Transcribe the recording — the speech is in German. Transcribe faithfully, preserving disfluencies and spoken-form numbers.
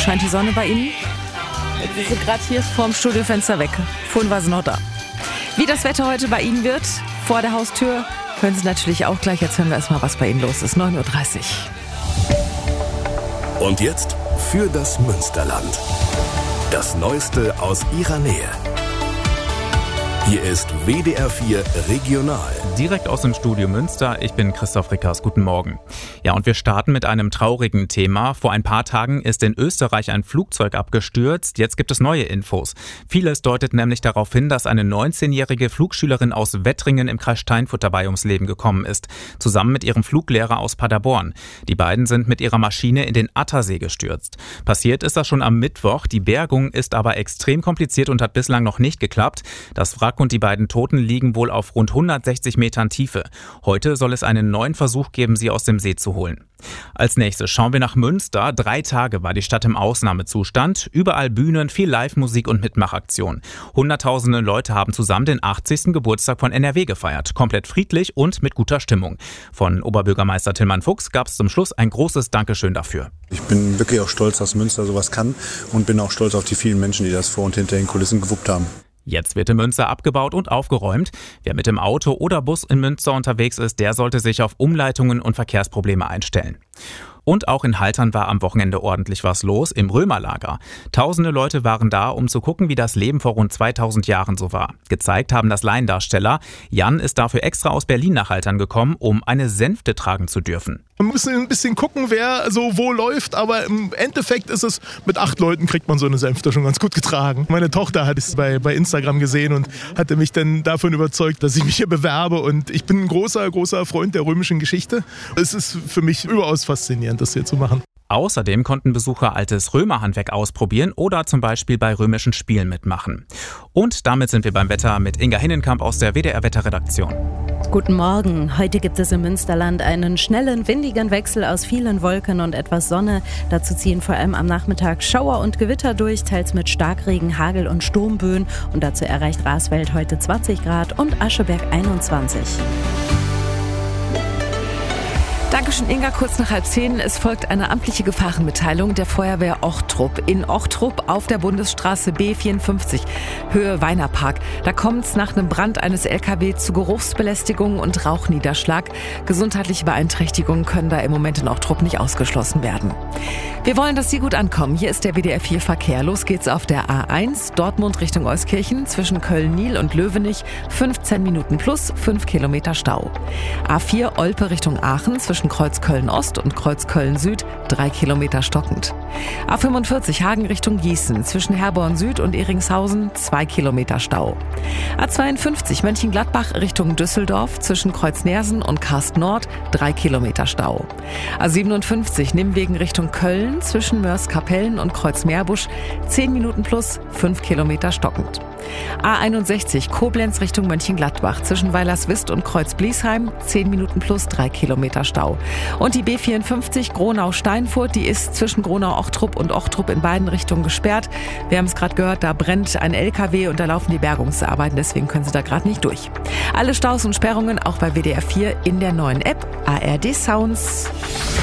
Scheint die Sonne bei Ihnen? Jetzt ist sie gerade hier vorm Studiofenster weg. Vorhin war sie noch da. Wie das Wetter heute bei Ihnen wird, vor der Haustür, hören Sie natürlich auch gleich. Jetzt hören wir erstmal, was bei Ihnen los ist. neun Uhr dreißig. Und jetzt für das Münsterland. Das Neueste aus Ihrer Nähe. Hier ist W D R vier Regional. Direkt aus dem Studio Münster, ich bin Christoph Rickers, guten Morgen. Ja, und wir starten mit einem traurigen Thema. Vor ein paar Tagen ist in Österreich ein Flugzeug abgestürzt. Jetzt gibt es neue Infos. Vieles deutet nämlich darauf hin, dass eine neunzehnjährige Flugschülerin aus Wettringen im Kreis Steinfurt dabei ums Leben gekommen ist. Zusammen mit ihrem Fluglehrer aus Paderborn. Die beiden sind mit ihrer Maschine in den Attersee gestürzt. Passiert ist das schon am Mittwoch. Die Bergung ist aber extrem kompliziert und hat bislang noch nicht geklappt. Das Wrack und die beiden Toten liegen wohl auf rund hundertsechzig Metern Tiefe. Heute soll es einen neuen Versuch geben, sie aus dem See zu holen. Als nächstes schauen wir nach Münster. Drei Tage war die Stadt im Ausnahmezustand. Überall Bühnen, viel Live-Musik und Mitmachaktion. Hunderttausende Leute haben zusammen den achtzigsten Geburtstag von N R W gefeiert. Komplett friedlich und mit guter Stimmung. Von Oberbürgermeister Tillmann Fuchs gab es zum Schluss ein großes Dankeschön dafür. Ich bin wirklich auch stolz, dass Münster sowas kann und bin auch stolz auf die vielen Menschen, die das vor und hinter den Kulissen gewuppt haben. Jetzt wird in Münster abgebaut und aufgeräumt. Wer mit dem Auto oder Bus in Münster unterwegs ist, der sollte sich auf Umleitungen und Verkehrsprobleme einstellen. Und auch in Haltern war am Wochenende ordentlich was los, im Römerlager. Tausende Leute waren da, um zu gucken, wie das Leben vor rund zweitausend Jahren so war. Gezeigt haben das Laiendarsteller. Jan ist dafür extra aus Berlin nach Haltern gekommen, um eine Sänfte tragen zu dürfen. Man muss ein bisschen gucken, wer so wo läuft, aber im Endeffekt ist es, mit acht Leuten kriegt man so eine Sänfte schon ganz gut getragen. Meine Tochter hat es bei, bei Instagram gesehen und hatte mich dann davon überzeugt, dass ich mich hier bewerbe, und ich bin ein großer, großer Freund der römischen Geschichte. Es ist für mich überaus faszinierend, das hier zu machen. Außerdem konnten Besucher altes Römerhandwerk ausprobieren oder zum Beispiel bei römischen Spielen mitmachen. Und damit sind wir beim Wetter mit Inga Hinnenkamp aus der W D R-Wetterredaktion. Guten Morgen. Heute gibt es im Münsterland einen schnellen, windigen Wechsel aus vielen Wolken und etwas Sonne. Dazu ziehen vor allem am Nachmittag Schauer und Gewitter durch, teils mit Starkregen, Hagel und Sturmböen. Und dazu erreicht Rasfeld heute zwanzig Grad und Ascheberg einundzwanzig. Dankeschön, Inga. Kurz nach halb zehn. Es folgt eine amtliche Gefahrenmitteilung der Feuerwehr Ochtrup. In Ochtrup auf der Bundesstraße B vierundfünfzig, Höhe Weinerpark. Da kommt es nach einem Brand eines L K W zu Geruchsbelästigung und Rauchniederschlag. Gesundheitliche Beeinträchtigungen können da im Moment in Ochtrup nicht ausgeschlossen werden. Wir wollen, dass Sie gut ankommen. Hier ist der W D R vier Verkehr. Los geht's auf der A eins, Dortmund Richtung Euskirchen, zwischen Köln-Niel und Löwenich. fünfzehn Minuten plus, fünf Kilometer Stau. A vier, Olpe Richtung Aachen, zwischen Kreuz Köln-Ost und Kreuz Köln-Süd, drei Kilometer stockend. A fünfundvierzig, Hagen Richtung Gießen, zwischen Herborn Süd und Eringshausen, zwei Kilometer Stau. A zweiundfünfzig, Mönchengladbach Richtung Düsseldorf, zwischen Kreuz Nersen und Karst Nord, drei Kilometer Stau. A siebenundfünfzig, Nimwegen Richtung Köln, zwischen Mörs-Kapellen und Kreuz Meerbusch, zehn Minuten plus, fünf Kilometer stockend. A einundsechzig, Koblenz Richtung Mönchengladbach, zwischen Weilerswist und Kreuz Bliesheim, zehn Minuten plus, drei Kilometer Stau. Und die B vierundfünfzig Gronau-Steinfurt, die ist zwischen Gronau-Ochtrup und Ochtrup in beiden Richtungen gesperrt. Wir haben es gerade gehört, da brennt ein L K W und da laufen die Bergungsarbeiten, deswegen können Sie da gerade nicht durch. Alle Staus und Sperrungen auch bei W D R vier in der neuen App A R D Sounds.